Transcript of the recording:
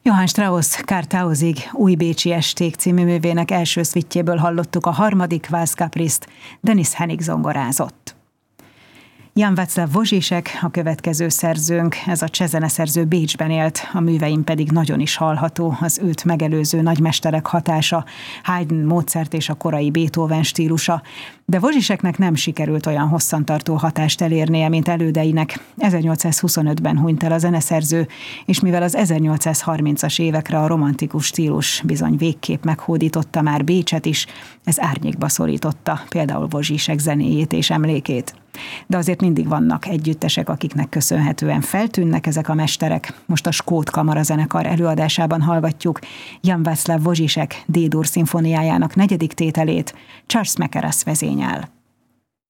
Johann Strauss Karthausig Újbécsi esték című művének első szvittjéből hallottuk a harmadik Valszkaprist, Denis Hennig zongorázott. Jan Václav Wozisek a következő szerzőnk, ez a csehzeneszerző Bécsben élt, a művein pedig nagyon is hallható az őt megelőző nagymesterek hatása, Haydn, Mozart és a korai Beethoven stílusa, de Woziseknek nem sikerült olyan hosszantartó hatást elérnie, mint elődeinek. 1825-ben hunyt el a zeneszerző, és mivel az 1830-as évekre a romantikus stílus bizony végképp meghódította már Bécset is, ez árnyékba szorította például Wozisek zenéjét és emlékét. De azért mindig vannak együttesek, akiknek köszönhetően feltűnnek ezek a mesterek. Most a Skót Kamarazenekar előadásában hallgatjuk Jan Václav Wozisek D-dur szimfóniájának 4. tételét, Charles Mackerras vezényel.